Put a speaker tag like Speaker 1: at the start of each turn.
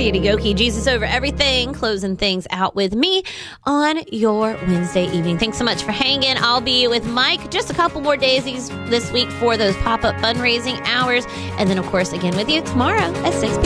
Speaker 1: Theody Goki, Jesus over everything, closing things out with me on your Wednesday evening. Thanks so much for hanging. I'll be with Mike just a couple more days this week for those pop-up fundraising hours. And then, of course, again with you tomorrow at 6 p.m.